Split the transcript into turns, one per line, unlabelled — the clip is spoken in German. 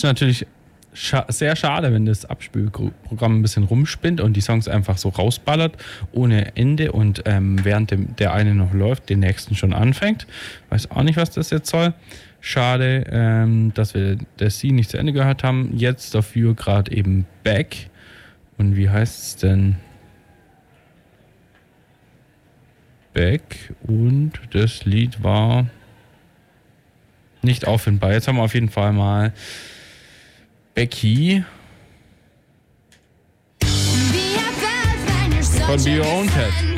natürlich sehr schade, wenn das Abspielprogramm ein bisschen rumspinnt und die Songs einfach so rausballert, ohne Ende und während der eine noch läuft, den nächsten schon anfängt. Weiß auch nicht, was das jetzt soll. Schade, dass wir das Sie nicht zu Ende gehört haben. Jetzt dafür gerade eben Back. Und wie heißt es denn? Back. Und das Lied war nicht auffindbar. Jetzt haben wir auf jeden Fall mal Becky von Be Your Own Cat.